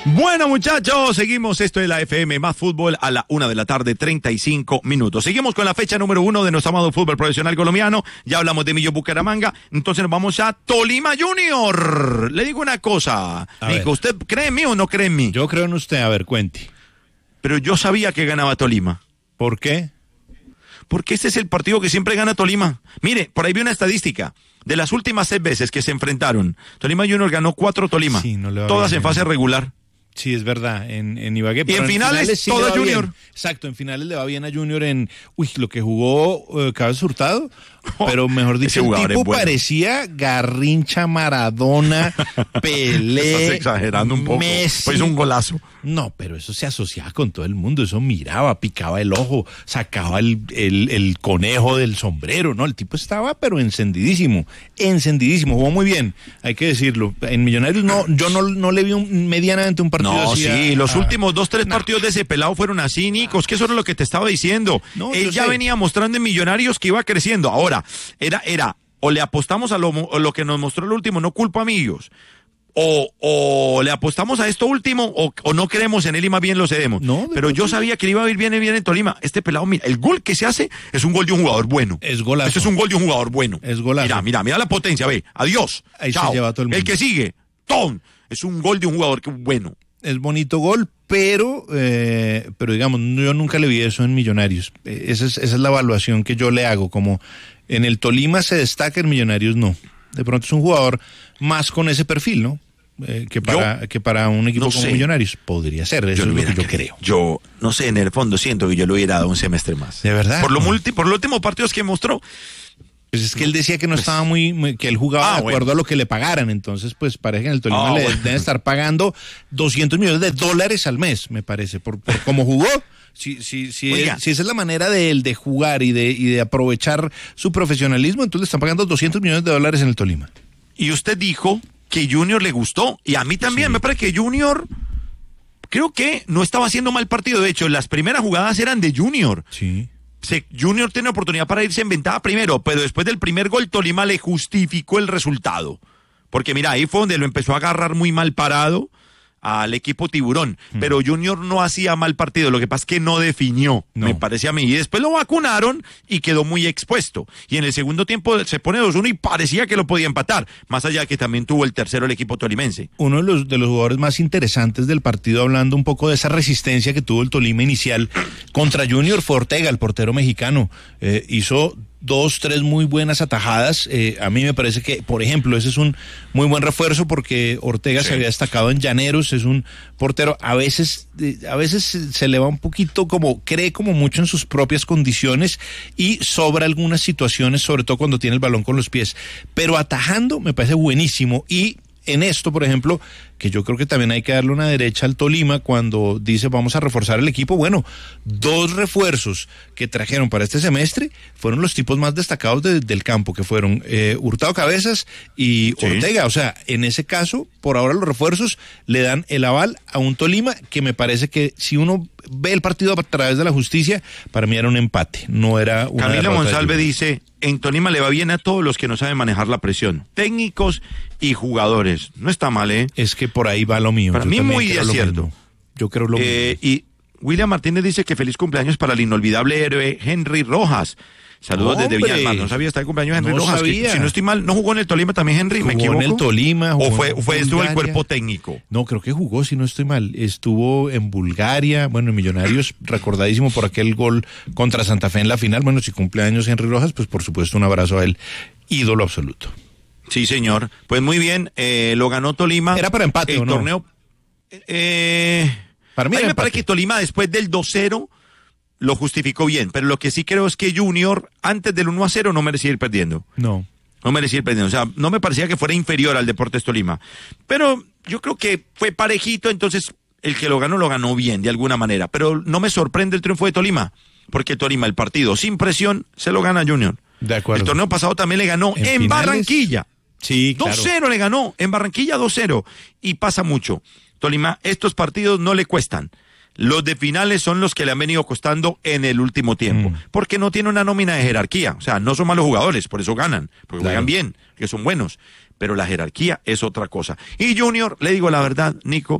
Bueno, muchachos, seguimos. Esto es la FM Más Fútbol a la 1:35 p.m. Seguimos con la fecha número 1 de nuestro amado fútbol profesional colombiano. Ya hablamos de Millo Bucaramanga. Entonces nos vamos a Tolima Junior. Le digo una cosa, Nico, ¿usted cree en mí o no cree en mí? Yo creo en usted, a ver, cuente. Pero yo sabía que ganaba Tolima. ¿Por qué? Porque este es el partido que siempre gana Tolima. Mire, por ahí vi una estadística. De las últimas 6 veces que se enfrentaron, Tolima Junior ganó 4 Tolima. Sí, no le va todas bien, en fase regular. Sí, es verdad, en Ibagué. Y en finales sí todo Junior. Bien. Exacto, en finales le va bien a Junior en, lo que jugó Cabezas Hurtado, pero mejor dicho, el tipo parecía Garrincha, Maradona, Pelé. Estás exagerando un poco. Messi. Pues un golazo. No, pero eso se asociaba con todo el mundo, eso miraba, picaba el ojo, sacaba el conejo del sombrero, ¿no? El tipo estaba, pero encendidísimo, jugó muy bien, hay que decirlo. En Millonarios yo no le vi medianamente un partido así. No, sí, los últimos 2-3 partidos de ese pelado fueron así, Nico, es que eso era lo que te estaba diciendo. No, él ya venía mostrando en Millonarios que iba creciendo. Ahora, era, o le apostamos a lo que nos mostró el último, no culpa a Millos. O le apostamos a esto último o no creemos en él y más bien lo cedemos. No, pero yo sabía que le iba a ir bien en Tolima. Este pelado, mira, el gol que se hace es un gol de un jugador bueno. Es golazo. Este es un gol de un jugador bueno. Es golazo. Mira la potencia, ve. Adiós. Ahí chao. Se lleva todo el mundo. El que sigue, ¡tom! Es un gol de un jugador bueno. Es bonito gol, pero digamos, yo nunca le vi eso en Millonarios. Esa es la evaluación que yo le hago, como en el Tolima se destaca, en Millonarios no. De pronto es un jugador más con ese perfil, ¿no? Que para un equipo como Millonarios podría ser, eso es lo que yo creo. Yo, no sé, en el fondo siento que yo le hubiera dado un semestre más. ¿De verdad? Por los últimos partidos que mostró. Pues es que él decía que no estaba que él jugaba de acuerdo a lo que le pagaran, entonces pues parece que en el Tolima deben estar pagando $200 millones al mes, me parece, por cómo jugó. Si esa es la manera de él de jugar y de aprovechar su profesionalismo, entonces le están pagando $200 millones en el Tolima. Y usted dijo que Junior le gustó, y a mí también, me parece que Junior, creo que no estaba haciendo mal partido, de hecho, las primeras jugadas eran de Junior. Sí. Junior tiene oportunidad para irse en ventaja primero, pero después del primer gol Tolima le justificó el resultado. Porque mira, ahí fue donde lo empezó a agarrar muy mal parado al equipo Tiburón. Pero Junior no hacía mal partido, lo que pasa es que no definió, me parece a mí. Y después lo vacunaron y quedó muy expuesto. Y en el segundo tiempo se pone 2-1 y parecía que lo podía empatar, más allá que también tuvo el tercero el equipo tolimense. Uno de los jugadores más interesantes del partido, hablando un poco de esa resistencia que tuvo el Tolima inicial contra Junior, fue Ortega, el portero mexicano. Hizo 2-3 muy buenas atajadas. A mí me parece que, por ejemplo, ese es un muy buen refuerzo porque Ortega se había destacado en Llaneros, es un portero, a veces se le va un poquito cree como mucho en sus propias condiciones y sobra algunas situaciones, sobre todo cuando tiene el balón con los pies, pero atajando me parece buenísimo. Y en esto, por ejemplo, que yo creo que también hay que darle una derecha al Tolima cuando dice vamos a reforzar el equipo. Bueno, 2 refuerzos que trajeron para este semestre fueron los tipos más destacados del campo, que fueron Hurtado Cabezas y Ortega. O sea, en ese caso, por ahora los refuerzos le dan el aval a un Tolima que me parece que si uno ve el partido a través de la justicia, para mí era un empate, no era una derrota. Camila Monsalve dice, en Tolima le va bien a todos los que no saben manejar la presión, técnicos y jugadores. No está mal, ¿eh? Es que por ahí va lo mío. Para mí muy de acierto. Yo creo lo mismo. Y William Martínez dice que feliz cumpleaños para el inolvidable héroe Henry Rojas. Saludos desde Villa del Mar. No sabía, está de cumpleaños Henry Rojas. Que, si no estoy mal, ¿no jugó en el Tolima también Henry? ¿Me equivoco? Jugó en el Tolima. ¿O estuvo el cuerpo técnico? No, creo que jugó, si no estoy mal. Estuvo en Bulgaria, bueno, en Millonarios, recordadísimo por aquel gol contra Santa Fe en la final. Bueno, si cumpleaños Henry Rojas, pues por supuesto un abrazo a él. Ídolo absoluto. Sí, señor. Pues muy bien, lo ganó Tolima. ¿Era para empate o no? Torneo, para mí me parece que Tolima después del 2-0 lo justificó bien, pero lo que sí creo es que Junior antes del 1-0 no merecía ir perdiendo. No merecía ir perdiendo, o sea, no me parecía que fuera inferior al Deportes Tolima, pero yo creo que fue parejito, entonces el que lo ganó bien de alguna manera, pero no me sorprende el triunfo de Tolima, porque Tolima el partido sin presión se lo gana Junior. De acuerdo. El torneo pasado también le ganó en Barranquilla. Sí, claro. 2-0 le ganó, en Barranquilla 2-0, y pasa mucho. Tolima, estos partidos no le cuestan. Los de finales son los que le han venido costando en el último tiempo, porque no tiene una nómina de jerarquía, o sea, no son malos jugadores, por eso ganan, porque juegan bien, que son buenos, pero la jerarquía es otra cosa. Y Junior, le digo la verdad, Nico,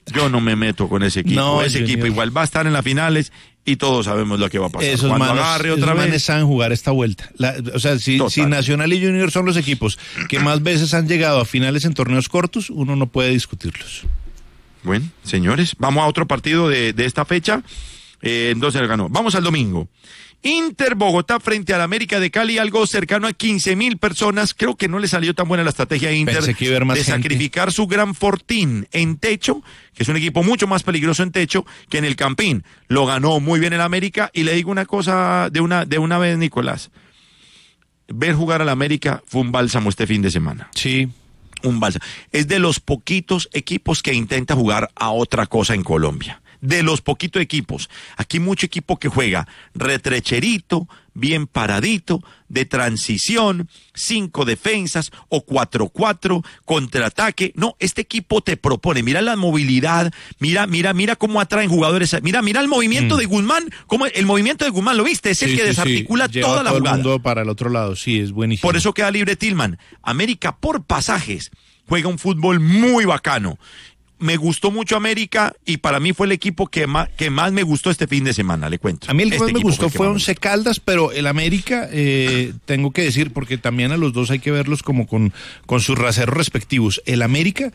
Yo no me meto con ese equipo. No, ese equipo igual va a estar en las finales y todos sabemos lo que va a pasar. Esos Cuando manes, agarre otra esos vez. manes saben jugar esta vuelta. Si Nacional y Junior son los equipos que más veces han llegado a finales en torneos cortos, uno no puede discutirlos. Bueno, señores, vamos a otro partido de esta fecha. Entonces ganó. Vamos al domingo. Inter Bogotá frente al América de Cali, algo cercano a 15,000 personas. Creo que no le salió tan buena la estrategia a Inter de sacrificar su Gran Fortín en techo, que es un equipo mucho más peligroso en techo que en el Campín. Lo ganó muy bien el América, y le digo una cosa de una vez, Nicolás. Ver jugar al América fue un bálsamo este fin de semana. Sí. Un bálsamo. Es de los poquitos equipos que intenta jugar a otra cosa en Colombia. De los poquitos equipos. Aquí mucho equipo que juega retrecherito, bien paradito, de transición, 5 defensas o 4-4, contraataque. No, este equipo te propone, mira la movilidad, mira cómo atraen jugadores, mira el movimiento de Guzmán, como el movimiento de Guzmán, ¿lo viste? Es el que desarticula toda la jugada. El mundo para el otro lado, sí, es buenísimo. Por eso queda libre Tillman. América por pasajes juega un fútbol muy bacano. Me gustó mucho América y para mí fue el equipo que más me gustó este fin de semana, le cuento. A mí el que más me gustó fue Once Caldas, pero el América, tengo que decir, porque también a los dos hay que verlos como con sus raseros respectivos. El América,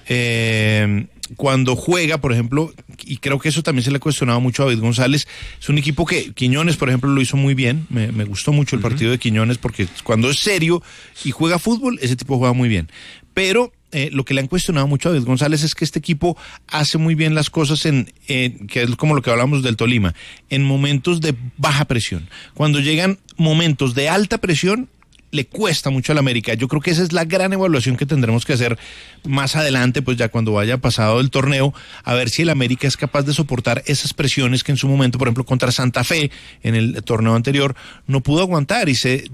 cuando juega, por ejemplo, y creo que eso también se le ha cuestionado mucho a David González, es un equipo que Quiñones, por ejemplo, lo hizo muy bien. Me gustó mucho el partido de Quiñones porque cuando es serio y juega fútbol, ese tipo juega muy bien. Pero lo que le han cuestionado mucho a David González es que este equipo hace muy bien las cosas que es como lo que hablamos del Tolima, en momentos de baja presión. Cuando llegan momentos de alta presión, le cuesta mucho al América. Yo creo que esa es la gran evaluación que tendremos que hacer más adelante, pues ya cuando vaya pasado el torneo, a ver si el América es capaz de soportar esas presiones que en su momento, por ejemplo, contra Santa Fe, en el torneo anterior, no pudo aguantar y se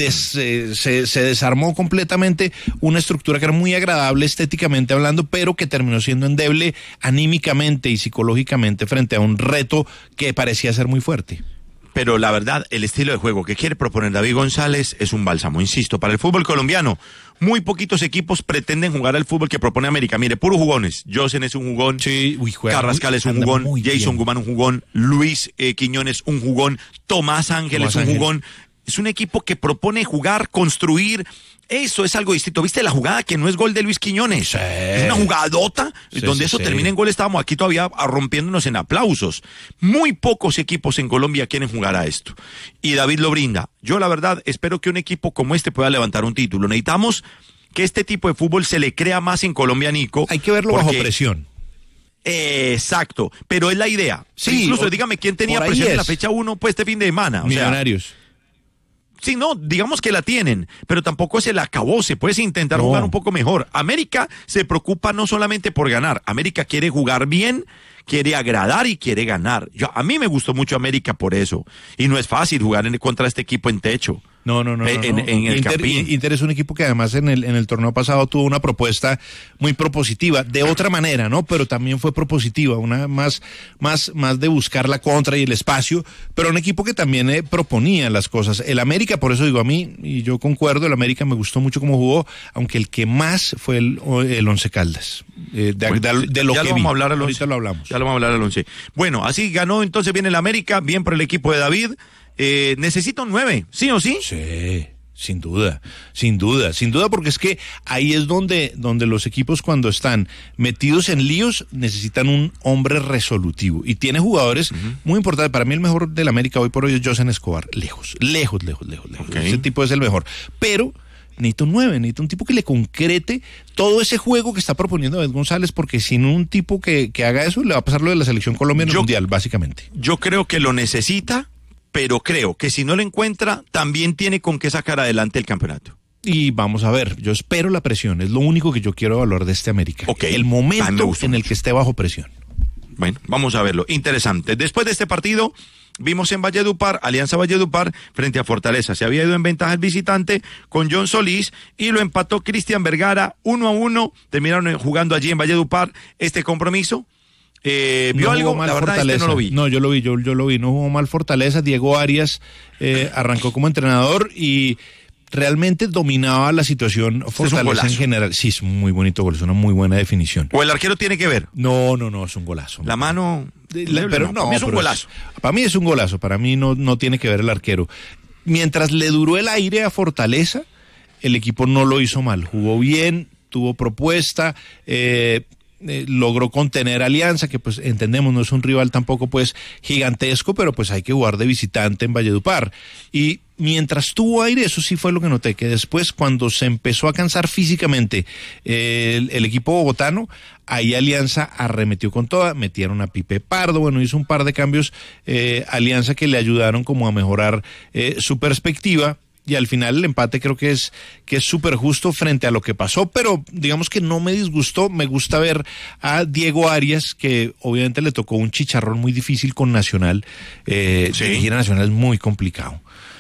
desarmó completamente una estructura que era muy agradable estéticamente hablando, pero que terminó siendo endeble anímicamente y psicológicamente frente a un reto que parecía ser muy fuerte. Pero la verdad, el estilo de juego que quiere proponer David González es un bálsamo, insisto, para el fútbol colombiano. Muy poquitos equipos pretenden jugar al fútbol que propone América. Mire, puros jugones. Josen es un jugón, sí, Carrascal es un jugón, Jason Guzmán un jugón, Luis Quiñones un jugón, Tomás Ángel es un jugón. Es un equipo que propone jugar, construir. Eso es algo distinto. ¿Viste la jugada que no es gol de Luis Quiñones? Sí. Es una jugadota donde eso termina en gol. Estábamos aquí todavía rompiéndonos en aplausos. Muy pocos equipos en Colombia quieren jugar a esto. Y David lo brinda. Yo la verdad espero que un equipo como este pueda levantar un título. Necesitamos que este tipo de fútbol se le crea más en Colombia, Nico. Hay que verlo bajo presión. Exacto. Pero es la idea. Sí, incluso dígame quién tenía presión en la fecha 1 pues este fin de semana. Millonarios. Sí, no, digamos que la tienen, pero tampoco se la acabó, se puede intentar jugar un poco mejor. América se preocupa no solamente por ganar, América quiere jugar bien, quiere agradar y quiere ganar. A mí me gustó mucho América por eso, y no es fácil jugar contra este equipo en techo. No. En el Campín. Inter es un equipo que además en el torneo pasado tuvo una propuesta muy propositiva, de otra manera, ¿no? Pero también fue propositiva, una más de buscar la contra y el espacio, pero un equipo que también proponía las cosas. El América, por eso digo a mí, y yo concuerdo, el América me gustó mucho cómo jugó, aunque el que más fue el Once Caldas. De lo que vamos a hablar ahorita lo hablamos. Ya lo vamos a hablar al 11. Bueno, así ganó entonces bien el América, bien por el equipo de David. Necesita un 9, ¿sí o sí? Sí, sin duda, porque es que ahí es donde los equipos cuando están metidos en líos necesitan un hombre resolutivo y tiene jugadores muy importantes. Para mí el mejor del América hoy por hoy es Josen Escobar, lejos. Okay. Ese tipo es el mejor, pero necesita un 9, necesita un tipo que le concrete todo ese juego que está proponiendo David González, porque sin un tipo que haga eso le va a pasar lo de la selección Colombia en el Mundial, básicamente. Yo creo que lo necesita, pero creo que si no lo encuentra, también tiene con qué sacar adelante el campeonato. Y vamos a ver, yo espero la presión, es lo único que yo quiero evaluar de este América. Okay. El momento en el que esté bajo presión. Bueno, vamos a verlo, interesante. Después de este partido, vimos en Valledupar, Alianza Valledupar frente a Fortaleza. Se había ido en ventaja el visitante con John Solís y lo empató Cristian Vergara 1-1. Terminaron jugando allí en Valledupar este compromiso. ¿Vio algo? La verdad es que no lo vi. No, yo lo vi, no jugó mal Fortaleza. Diego Arias arrancó como entrenador y realmente dominaba la situación Fortaleza en general. Sí, es un muy bonito gol, es una muy buena definición. ¿O el arquero tiene que ver? No, es un golazo. La mano... Pero no, para mí es un golazo. Para mí es un golazo, para mí no tiene que ver el arquero. Mientras le duró el aire a Fortaleza, el equipo no lo hizo mal, jugó bien, tuvo propuesta, logró contener a Alianza, que pues entendemos no es un rival tampoco pues gigantesco, pero pues hay que jugar de visitante en Valledupar. Y mientras tuvo aire, eso sí fue lo que noté, que después cuando se empezó a cansar físicamente el equipo bogotano, ahí Alianza arremetió con toda, metieron a Pipe Pardo, bueno, hizo un par de cambios Alianza que le ayudaron como a mejorar su perspectiva. Y al final el empate creo que es súper justo frente a lo que pasó, pero digamos que no me disgustó. Me gusta ver a Diego Arias, que obviamente le tocó un chicharrón muy difícil con Nacional. Dirigir a Nacional es muy complicado.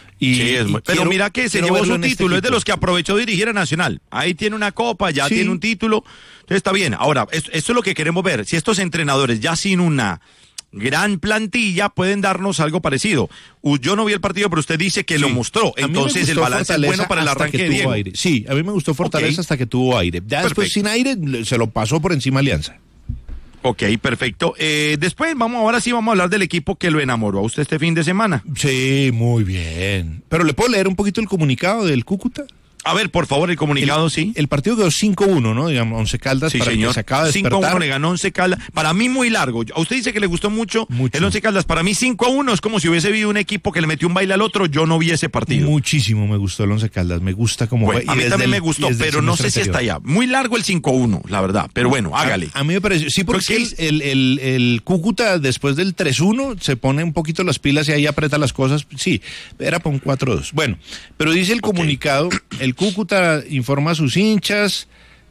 Pero mira que se llevó su título, es de los que aprovechó dirigir a Nacional. Ahí tiene una copa, ya tiene un título, entonces está bien. Ahora, esto es lo que queremos ver. Si estos entrenadores ya sin una gran plantilla pueden darnos algo parecido. Yo no vi el partido, pero usted dice que lo mostró. Entonces el balance es bueno para el arranque de Diego. Aire. Sí, a mí me gustó Fortaleza hasta que tuvo aire. Ya después sin aire se lo pasó por encima Alianza. Ok, perfecto. Después ahora sí vamos a hablar del equipo que lo enamoró a usted este fin de semana. Sí, muy bien. Pero ¿le puedo leer un poquito el comunicado del Cúcuta? A ver, por favor, el comunicado, sí. El partido quedó 5-1, ¿no? Digamos, Once Caldas, sí, para señor. que se acaba de despertar. 5-1 le ganó Once Caldas. Para mí muy largo. A usted dice que le gustó mucho el Once Caldas. Para mí 5-1 es como si hubiese visto un equipo que le metió un baile al otro. Yo no vi ese partido. Muchísimo me gustó el Once Caldas. Me gusta como fue. A mí también me gustó, pero no sé si está allá. Muy largo el 5-1, la verdad. Pero bueno, hágale. A mí me pareció. Sí, porque el Cúcuta después del 3-1 se pone un poquito las pilas y ahí aprieta las cosas. Sí, era para un 4-2. Bueno, pero dice el comunicado, el Cúcuta informa a sus hinchas,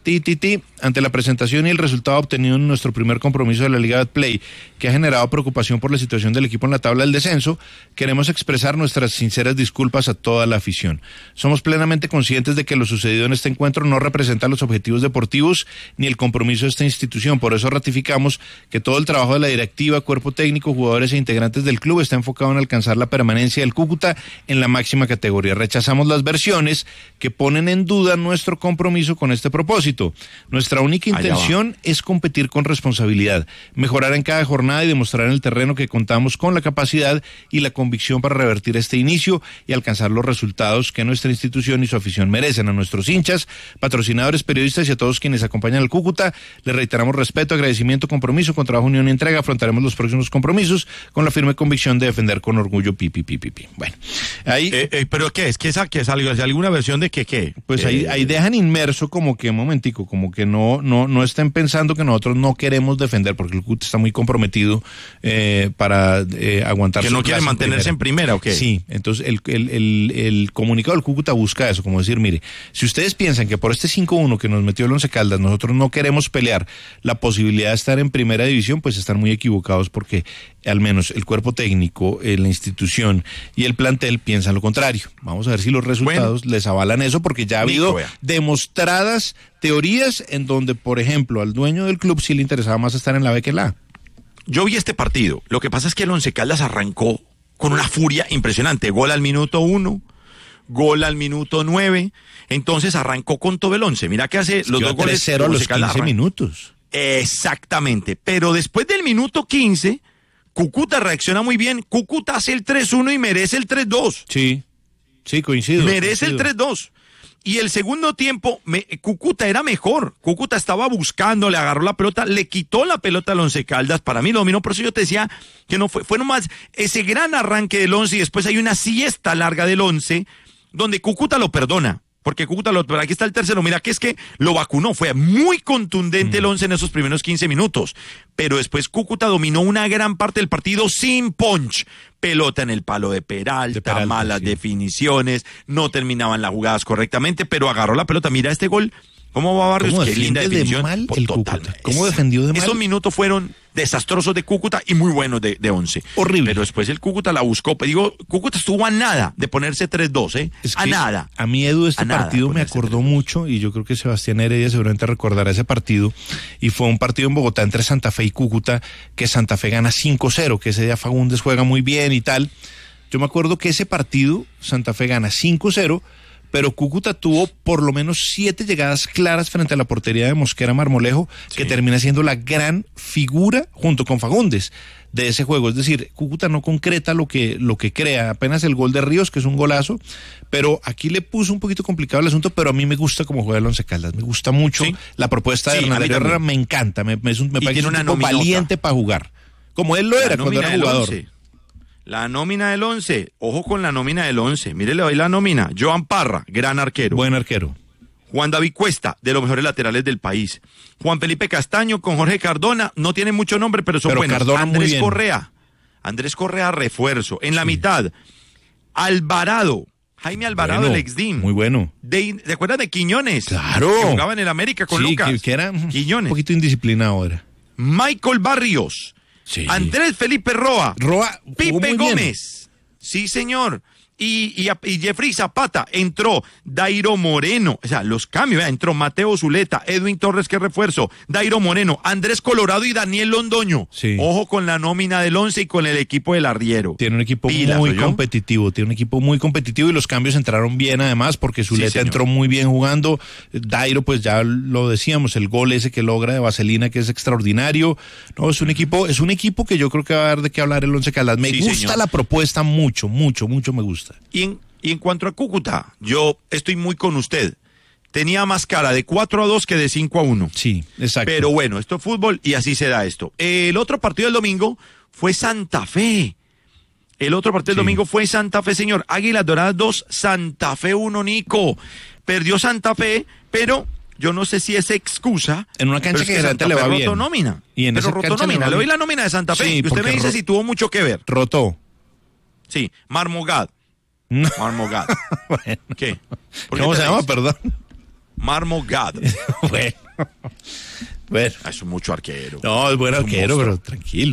ante la presentación y el resultado obtenido en nuestro primer compromiso de la Liga Betplay, que ha generado preocupación por la situación del equipo en la tabla del descenso, queremos expresar nuestras sinceras disculpas a toda la afición. Somos plenamente conscientes de que lo sucedido en este encuentro no representa los objetivos deportivos ni el compromiso de esta institución. Por eso ratificamos que todo el trabajo de la directiva, cuerpo técnico, jugadores e integrantes del club está enfocado en alcanzar la permanencia del Cúcuta en la máxima categoría. Rechazamos las versiones que ponen en duda nuestro compromiso con este propósito. Nuestra única intención es competir con responsabilidad, mejorar en cada jornada y demostrar en el terreno que contamos con la capacidad y la convicción para revertir este inicio y alcanzar los resultados que nuestra institución y su afición merecen. A nuestros hinchas, patrocinadores, periodistas y a todos quienes acompañan al Cúcuta, les reiteramos respeto, agradecimiento, compromiso, con trabajo, unión y entrega. Afrontaremos los próximos compromisos con la firme convicción de defender con orgullo. Bueno, ahí... ¿Pero qué? ¿Es que es alguna versión de qué? Pues ahí dejan inmerso como que, un momentico, como que no estén pensando que nosotros no queremos defender, porque el Cúcuta está muy comprometido para aguantar. Que no quiere mantenerse en primera, ¿o qué? Sí, entonces el comunicado del Cúcuta busca eso, como decir, mire, si ustedes piensan que por este 5-1 que nos metió el Once Caldas, nosotros no queremos pelear la posibilidad de estar en primera división, pues están muy equivocados, porque al menos el cuerpo técnico, la institución y el plantel piensan lo contrario. Vamos a ver si los resultados les avalan eso, porque ya ha habido demostradas teorías en donde, por ejemplo, al dueño del club sí le interesaba más estar en la B que en la A. Yo vi este partido. Lo que pasa es que el Once Caldas arrancó con una furia impresionante. Gol al minuto 1, gol al minuto 9. Entonces arrancó con todo el 11. Mira que hace los dos goles 3-0 a los 15 minutos. Exactamente. Pero después del minuto 15, Cúcuta reacciona muy bien. Cúcuta hace el 3-1 y merece el 3-2. Sí, coincido. Merece el 3-2. Y el segundo tiempo, Cúcuta era mejor. Cúcuta estaba buscando, le agarró la pelota, le quitó la pelota al Once Caldas. Para mí lo dominó, por eso yo te decía que no fue nomás ese gran arranque del 11 y después hay una siesta larga del 11 donde Cúcuta lo perdona. Porque Cúcuta, pero aquí está el tercero, mira que es que lo vacunó, fue muy contundente el 11 en esos primeros 15 minutos, pero después Cúcuta dominó una gran parte del partido sin punch, pelota en el palo de Peralta, malas definiciones, no terminaban las jugadas correctamente, pero agarró la pelota, mira este gol, ¿cómo va Barrios? Qué linda definición. Mal el Cúcuta. ¿Cómo defendió de mal? Esos minutos fueron desastrosos de Cúcuta y muy buenos de 11. Horrible. Pero después el Cúcuta la buscó. Digo, Cúcuta estuvo a nada de ponerse 3-2, ¿eh? A nada. A mí, Edu, este partido me acordó mucho, y yo creo que Sebastián Heredia seguramente recordará ese partido, y fue un partido en Bogotá entre Santa Fe y Cúcuta, que Santa Fe gana 5-0, que ese día Fagundes juega muy bien y tal. Yo me acuerdo que ese partido, Santa Fe gana 5-0, pero Cúcuta tuvo por lo menos 7 llegadas claras frente a la portería de Mosquera Marmolejo, que termina siendo la gran figura junto con Fagundes de ese juego. Es decir, Cúcuta no concreta lo que crea, apenas el gol de Ríos, que es un golazo, pero aquí le puso un poquito complicado el asunto, pero a mí me gusta cómo juega el Once Caldas, me gusta mucho la propuesta de Hernán Herrera, me encanta, me parece un tipo valiente para jugar, como él lo era cuando era jugador. La nómina del 11, ojo con la nómina del 11, mírele hoy la nómina: Joan Parra, gran arquero. Buen arquero. Juan David Cuesta, de los mejores laterales del país. Juan Felipe Castaño con Jorge Cardona, no tiene mucho nombre, pero son buenos. Cardona Andrés Correa, refuerzo. En la mitad, Alvarado, Jaime Alvarado, el ex-DIM. Muy bueno. ¿Te acuerdas de Quiñones? Claro. Que jugaba en el América con Lucas. Que era Quiñones. Un poquito indisciplinado era. Michael Barrios. Sí. Andrés Felipe Roa. Pipe Gómez. Sí, señor. Y Jeffrey Zapata, entró Dairo Moreno, o sea, los cambios, entró Mateo Zuleta, Edwin Torres, que refuerzo, Dairo Moreno, Andrés Colorado y Daniel Londoño. Sí. Ojo con la nómina del 11 y con el equipo del Arriero. Tiene un equipo muy competitivo, y los cambios entraron bien además, porque Zuleta entró muy bien jugando. Dairo, pues ya lo decíamos, el gol ese que logra de Vaselina, que es extraordinario. No, es un equipo que yo creo que va a dar de qué hablar el Once Caldas. Me gusta la propuesta mucho me gusta. Y en cuanto a Cúcuta, yo estoy muy con usted. Tenía más cara de 4-2 que de 5-1. Sí, exacto. Pero bueno, esto es fútbol y así se da esto. El otro partido del domingo fue Santa Fe. Señor. Águilas Doradas 2, Santa Fe 1, Nico. Perdió Santa Fe, pero yo no sé si es excusa. En una cancha que Santa Fe le va bien. Rotó nómina. Y en pero rotó nómina. Le doy la nómina de Santa Fe. Sí, y usted me dice si tuvo mucho que ver. Rotó. Sí, Marmogad. Marmogad. Bueno. ¿Qué? ¿Cómo se llama? Perdón. Marmogad. Bueno. Es un mucho arquero. No, es buen arquero, pero tranquilo.